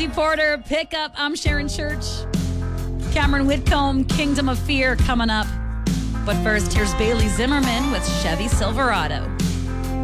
Matthew Porter, Pick Up. I'm Sharon Church. Cameron Whitcomb, Kingdom of Fear coming up. But first, here's Bailey Zimmerman with Chevy Silverado.